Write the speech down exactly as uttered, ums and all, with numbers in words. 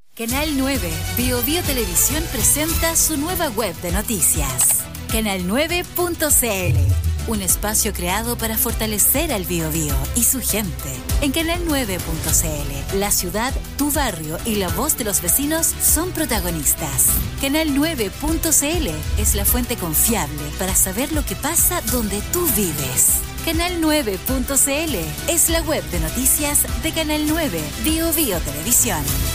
Canal nueve, Bio Bio Televisión presenta su nueva web de noticias. canal nueve punto c l, un espacio creado para fortalecer al Bio Bio y su gente. En canal nueve punto c l, la ciudad, tu barrio y la voz de los vecinos son protagonistas. canal nueve punto c l es la fuente confiable para saber lo que pasa donde tú vives. canal nueve punto c l es la web de noticias de Canal nueve, Bio Bio Televisión.